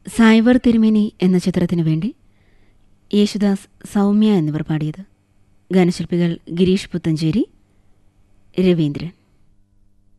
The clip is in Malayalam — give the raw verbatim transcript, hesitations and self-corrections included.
സൈവർ തിരുമേനി എന്ന ചിത്രത്തിനു വേണ്ടി യേശുദാസ്, സൗമ്യ എന്നിവർ പാടിയത്. ഗാനശില്പികൾ ഗിരീഷ് പുത്തഞ്ചേരി, രവീന്ദ്രൻ.